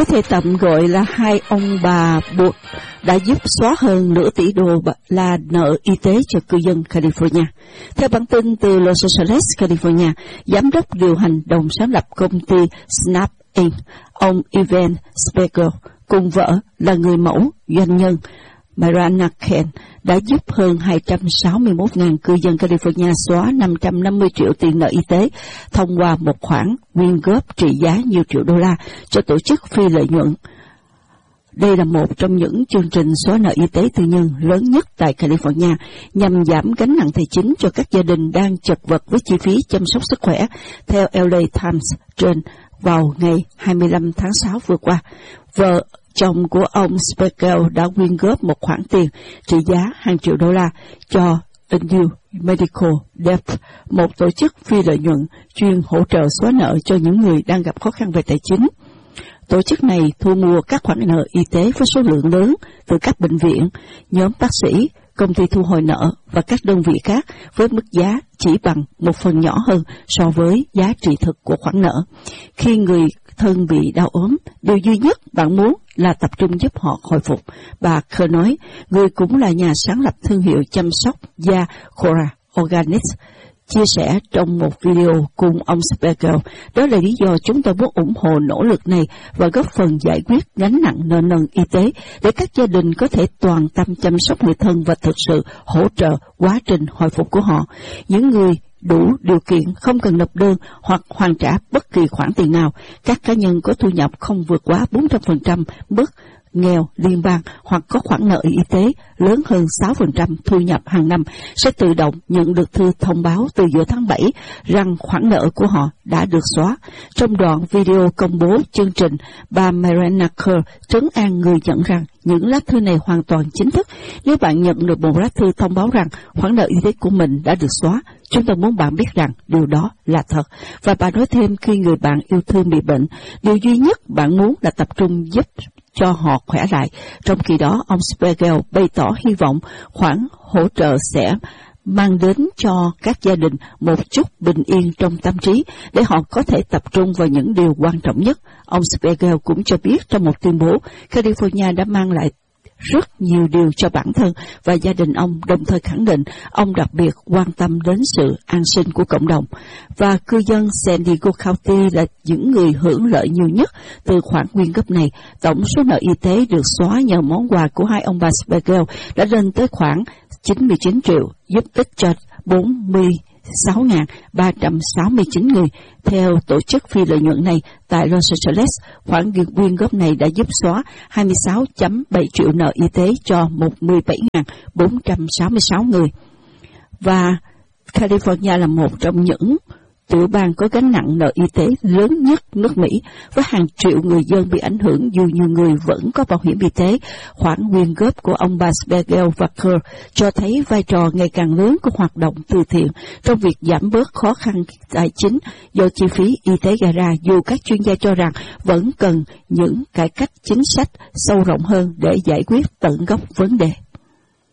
Có thể tạm gọi là hai ông bà buộc đã giúp xóa hơn nửa tỷ đô la nợ y tế cho cư dân California. Theo bản tin từ Los Angeles, California, giám đốc điều hành đồng sáng lập công ty Snap Inc., ông Evan Spiegel, cùng vợ là người mẫu doanh nhân Mariana Ken, đã giúp hơn 261.000 cư dân California xóa 550 triệu tiền nợ y tế thông qua một khoản quyên góp trị giá nhiều triệu đô la cho tổ chức phi lợi nhuận. Đây là một trong những chương trình xóa nợ y tế tư nhân lớn nhất tại California nhằm giảm gánh nặng tài chính cho các gia đình đang chật vật với chi phí chăm sóc sức khỏe, theo LA Times trên vào ngày 25 tháng 6 vừa qua. Vợ chồng của ông Spiegel đã quyên góp một khoản tiền trị giá hàng triệu đô la cho A New Medical Debt, một tổ chức phi lợi nhuận chuyên hỗ trợ xóa nợ cho những người đang gặp khó khăn về tài chính. Tổ chức này thu mua các khoản nợ y tế với số lượng lớn từ các bệnh viện, nhóm bác sĩ, công ty thu hồi nợ và các đơn vị khác với mức giá chỉ bằng một phần nhỏ hơn so với giá trị thực của khoản nợ. Khi người thân bị đau ốm, điều duy nhất bạn muốn là tập trung giúp họ hồi phục, bà Kerr nói, người cũng là nhà sáng lập thương hiệu chăm sóc da Cora Organics, chia sẻ trong một video cùng ông Spiegel. Đó là lý do chúng tôi muốn ủng hộ nỗ lực này và góp phần giải quyết gánh nặng nợ nần y tế để các gia đình có thể toàn tâm chăm sóc người thân và thực sự hỗ trợ quá trình hồi phục của họ. Những người đủ điều kiện không cần nộp đơn hoặc hoàn trả bất kỳ khoản tiền nào. Các cá nhân có thu nhập không vượt quá 400% mức nghèo liên bang hoặc có khoản nợ y tế lớn hơn 6% thu nhập hàng năm sẽ tự động nhận được thư thông báo từ giữa tháng 7 rằng khoản nợ của họ đã được xóa. Trong đoạn video công bố chương trình, bà Mariana Kerr trấn an người nhận rằng những lá thư này hoàn toàn chính thức. Nếu bạn nhận được một lá thư thông báo rằng khoản nợ y tế của mình đã được xóa, chúng tôi muốn bạn biết rằng điều đó là thật. Và bà nói thêm, khi người bạn yêu thương bị bệnh, điều duy nhất bạn muốn là tập trung giúp cho họ khỏe lại. Trong khi đó, ông Spiegel bày tỏ hy vọng khoản hỗ trợ sẽ mang đến cho các gia đình một chút bình yên trong tâm trí để họ có thể tập trung vào những điều quan trọng nhất. Ông Spiegel cũng cho biết trong một tuyên bố, California đã mang lại rất nhiều điều cho bản thân và gia đình ông, đồng thời khẳng định ông đặc biệt quan tâm đến sự an sinh của cộng đồng. Và cư dân San Diego County là những người hưởng lợi nhiều nhất từ khoản quyên góp này. Tổng số nợ y tế được xóa nhờ món quà của hai ông bà Spiegel đã lên tới khoảng 99 triệu, giúp ích cho 46.369 người. Theo tổ chức phi lợi nhuận này tại Los Angeles, khoản quyên góp này đã giúp xóa 26.7 triệu nợ y tế cho 17.466 người. Và California là một trong những tiểu bang có gánh nặng nợ y tế lớn nhất nước Mỹ, với hàng triệu người dân bị ảnh hưởng dù nhiều người vẫn có bảo hiểm y tế. Khoản quyên góp của ông bà Spiegel và Kerr cho thấy vai trò ngày càng lớn của hoạt động từ thiện trong việc giảm bớt khó khăn tài chính do chi phí y tế gây ra, dù các chuyên gia cho rằng vẫn cần những cải cách chính sách sâu rộng hơn để giải quyết tận gốc vấn đề.